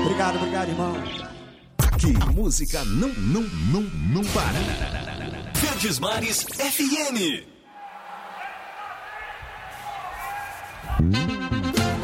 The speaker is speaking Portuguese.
Obrigado, obrigado, irmão. Aqui, música não para. Verdes Mares FM.